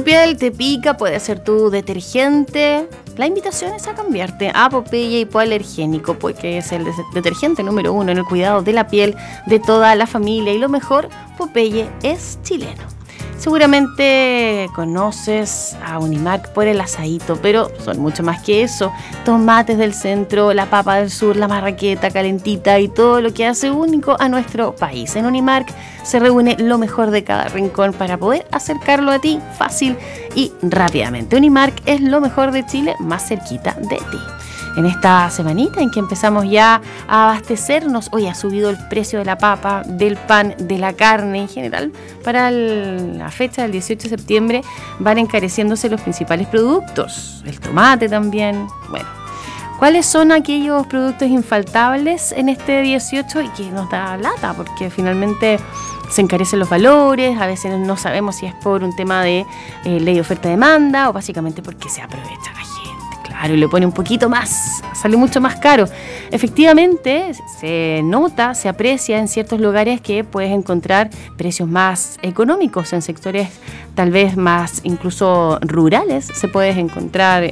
tu piel te pica, puede ser tu detergente. La invitación es a cambiarte a Popeye Hipoalergénico, porque es el detergente número 1 en el cuidado de la piel de toda la familia. Y lo mejor, Popeye es chileno. Seguramente conoces a Unimark por el asadito, pero son mucho más que eso. Tomates del centro, la papa del sur, la marraqueta calentita y todo lo que hace único a nuestro país. En Unimark se reúne lo mejor de cada rincón para poder acercarlo a ti fácil y rápidamente. Unimark es lo mejor de Chile más cerquita de ti. En esta semanita en que empezamos ya a abastecernos, hoy ha subido el precio de la papa, del pan, de la carne en general. Para la fecha del 18 de septiembre van encareciéndose los principales productos, el tomate también. Bueno, ¿cuáles son aquellos productos infaltables en este 18 y que nos da lata? Porque finalmente se encarecen los valores, a veces no sabemos si es por un tema de ley de oferta-demanda o básicamente porque se aprovecha la gente. Claro, y le pone un poquito más, sale mucho más caro. Efectivamente, se nota, se aprecia en ciertos lugares que puedes encontrar precios más económicos en sectores tal vez más incluso rurales. Se puedes encontrar